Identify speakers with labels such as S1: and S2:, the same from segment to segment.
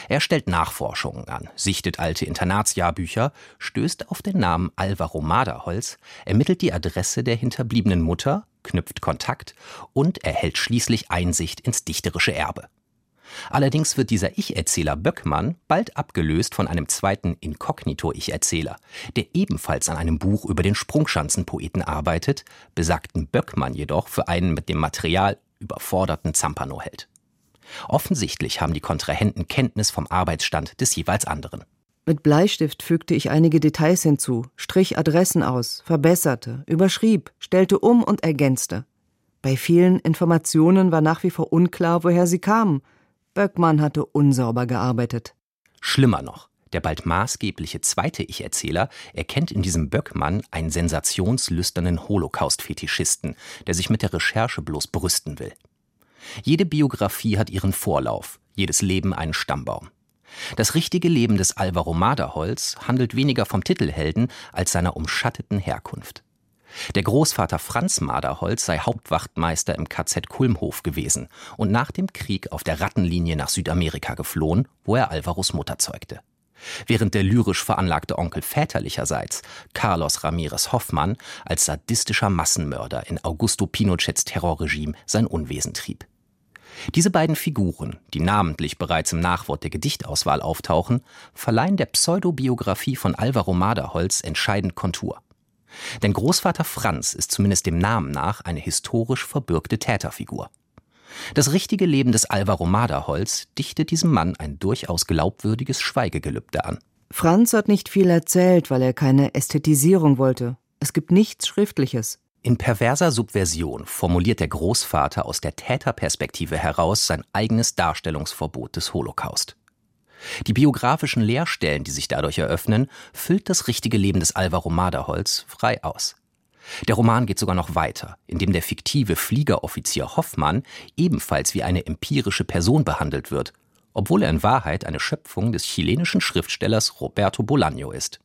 S1: Er stellt Nachforschungen an, sichtet alte Internatsjahrbücher, stößt auf den Namen Alvaro Maderholz, ermittelt die Adresse der hinterbliebenen Mutter, knüpft Kontakt und erhält schließlich Einsicht ins dichterische Erbe. Allerdings wird dieser Ich-Erzähler Böckmann bald abgelöst von einem zweiten Inkognito-Ich-Erzähler, der ebenfalls an einem Buch über den Sprungschanzenpoeten arbeitet, besagten Böckmann jedoch für einen mit dem Material überforderten Zampano hält. Offensichtlich haben die Kontrahenten Kenntnis vom Arbeitsstand des jeweils anderen.
S2: Mit Bleistift fügte ich einige Details hinzu, strich Adressen aus, verbesserte, überschrieb, stellte um und ergänzte. Bei vielen Informationen war nach wie vor unklar, woher sie kamen. Böckmann hatte unsauber gearbeitet.
S1: Schlimmer noch, der bald maßgebliche zweite Ich-Erzähler erkennt in diesem Böckmann einen sensationslüsternen Holocaust-Fetischisten, der sich mit der Recherche bloß brüsten will. Jede Biografie hat ihren Vorlauf, jedes Leben einen Stammbaum. Das richtige Leben des Alvaro Maderholz handelt weniger vom Titelhelden als seiner umschatteten Herkunft. Der Großvater Franz Maderholz sei Hauptwachtmeister im KZ Kulmhof gewesen und nach dem Krieg auf der Rattenlinie nach Südamerika geflohen, wo er Alvaros Mutter zeugte. Während der lyrisch veranlagte Onkel väterlicherseits, Carlos Ramirez Hoffmann, als sadistischer Massenmörder in Augusto Pinochets Terrorregime sein Unwesen trieb. Diese beiden Figuren, die namentlich bereits im Nachwort der Gedichtauswahl auftauchen, verleihen der Pseudobiografie von Alvaro Maderholz entscheidend Kontur. Denn Großvater Franz ist zumindest dem Namen nach eine historisch verbürgte Täterfigur. Das richtige Leben des Alvaro Maderholz dichtet diesem Mann ein durchaus glaubwürdiges Schweigegelübde an.
S2: Franz hat nicht viel erzählt, weil er keine Ästhetisierung wollte. Es gibt nichts Schriftliches.
S1: In perverser Subversion formuliert der Großvater aus der Täterperspektive heraus sein eigenes Darstellungsverbot des Holocaust. Die biografischen Leerstellen, die sich dadurch eröffnen, füllt das richtige Leben des Alvaro Maderholz frei aus. Der Roman geht sogar noch weiter, indem der fiktive Fliegeroffizier Hoffmann ebenfalls wie eine empirische Person behandelt wird, obwohl er in Wahrheit eine Schöpfung des chilenischen Schriftstellers Roberto Bolaño ist.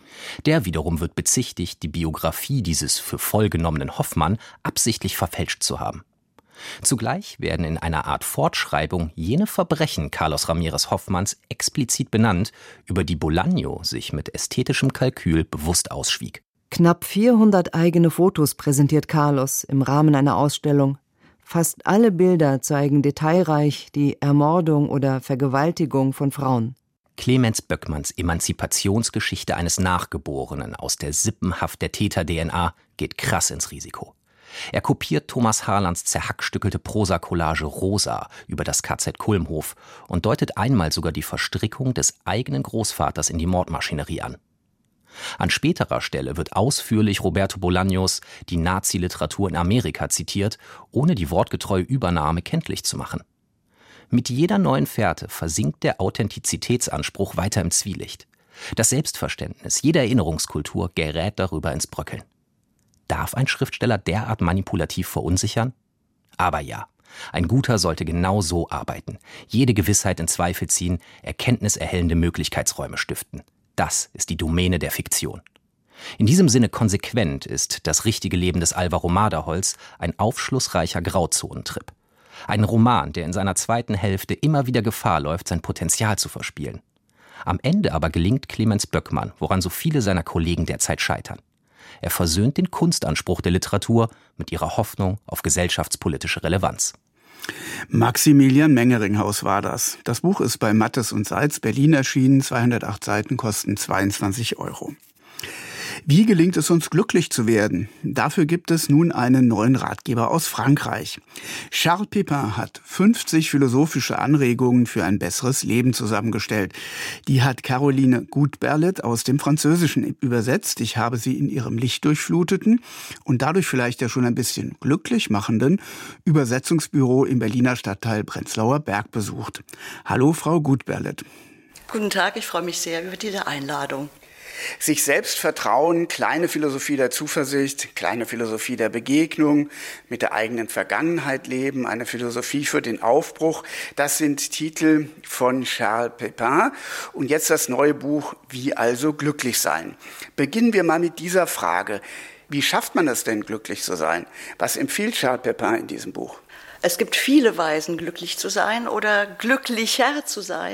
S1: Der wiederum wird bezichtigt, die Biografie dieses für voll genommenen Hoffmann absichtlich verfälscht zu haben. Zugleich werden in einer Art Fortschreibung jene Verbrechen Carlos Ramirez Hoffmanns explizit benannt, über die Bolaño sich mit ästhetischem Kalkül bewusst ausschwieg.
S2: Knapp 400 eigene Fotos präsentiert Carlos im Rahmen einer Ausstellung. Fast alle Bilder zeigen detailreich die Ermordung oder Vergewaltigung von Frauen.
S1: Clemens Böckmanns Emanzipationsgeschichte eines Nachgeborenen aus der Sippenhaft der Täter-DNA geht krass ins Risiko. Er kopiert Thomas Harlands zerhackstückelte Prosa-Collage Rosa über das KZ Kulmhof und deutet einmal sogar die Verstrickung des eigenen Großvaters in die Mordmaschinerie an. An späterer Stelle wird ausführlich Roberto Bolaños Die Nazi-Literatur in Amerika zitiert, ohne die wortgetreue Übernahme kenntlich zu machen. Mit jeder neuen Fährte versinkt der Authentizitätsanspruch weiter im Zwielicht. Das Selbstverständnis jeder Erinnerungskultur gerät darüber ins Bröckeln. Darf ein Schriftsteller derart manipulativ verunsichern? Aber ja, ein Guter sollte genau so arbeiten. Jede Gewissheit in Zweifel ziehen, erkenntniserhellende Möglichkeitsräume stiften. Das ist die Domäne der Fiktion. In diesem Sinne konsequent ist Das richtige Leben des Alvaro Maderholz ein aufschlussreicher Grauzonentrip. Ein Roman, der in seiner zweiten Hälfte immer wieder Gefahr läuft, sein Potenzial zu verspielen. Am Ende aber gelingt Clemens Böckmann, woran so viele seiner Kollegen derzeit scheitern. Er versöhnt den Kunstanspruch der Literatur mit ihrer Hoffnung auf gesellschaftspolitische Relevanz.
S3: Maximilian Mengeringhaus war das. Das Buch ist bei Mattes und Seitz Berlin erschienen, 208 Seiten, kosten 22 €. Wie gelingt es uns, glücklich zu werden? Dafür gibt es nun einen neuen Ratgeber aus Frankreich. Charles Pépin hat 50 philosophische Anregungen für ein besseres Leben zusammengestellt. Die hat Caroline Gutberlet aus dem Französischen übersetzt. Ich habe sie in ihrem lichtdurchfluteten und dadurch vielleicht ja schon ein bisschen glücklich machenden Übersetzungsbüro im Berliner Stadtteil Prenzlauer Berg besucht. Hallo, Frau Gutberlet.
S4: Guten Tag, ich freue mich sehr über diese Einladung.
S3: Sich selbst vertrauen, kleine Philosophie der Zuversicht, kleine Philosophie der Begegnung, mit der eigenen Vergangenheit leben, eine Philosophie für den Aufbruch. Das sind Titel von Charles Pépin. Und jetzt das neue Buch, Wie also glücklich sein. Beginnen wir mal mit dieser Frage. Wie schafft man es denn, glücklich zu sein? Was empfiehlt Charles Pépin in diesem Buch?
S4: Es gibt viele Weisen, glücklich zu sein oder glücklicher zu sein.